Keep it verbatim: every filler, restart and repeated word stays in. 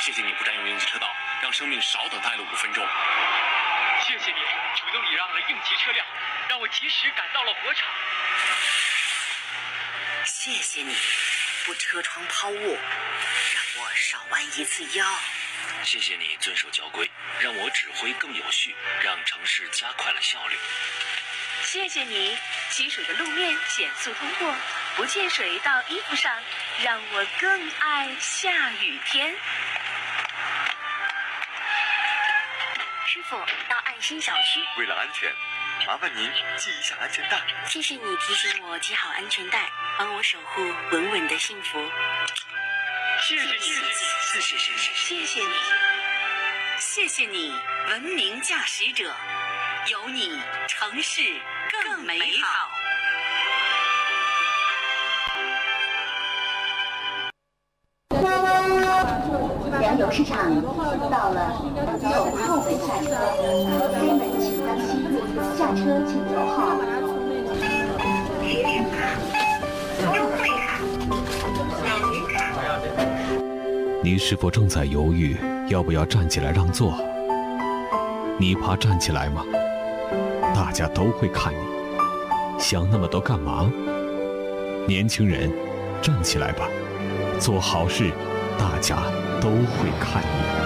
谢谢你不占用应急车道，让生命少等待了五分钟。 谢谢你主动礼让了应急车辆，让我及时赶到了火场。 谢谢你不车窗抛物，让我少弯一次腰。 谢谢你遵守交规，让我指挥更有序，让城市加快了效率。 谢谢你积水的路面减速通过，不溅水到衣服上，让我更爱下雨天。 师傅，到爱心小区。 为了安全，麻烦您系一下安全带。 谢谢你提醒我系好安全带，帮我守护稳稳的幸福。 谢谢你， 谢谢谢谢谢谢你， 谢谢你文明驾驶者，有你城市更美好。 粮油市场到了，请后门下车，开门请当心，下车请留号。学生卡、优惠卡、老年卡。 你是否正在犹豫要不要站起来让座？你怕站起来吗？大家都会看你，想那么多干嘛？年轻人，站起来吧，做好事，大家都会看你。